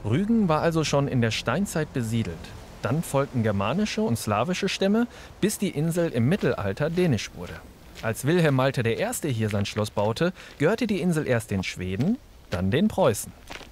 Rügen war also schon in der Steinzeit besiedelt. Dann folgten germanische und slawische Stämme, bis die Insel im Mittelalter dänisch wurde. Als Wilhelm Malte I. hier sein Schloss baute, gehörte die Insel erst den Schweden, dann den Preußen.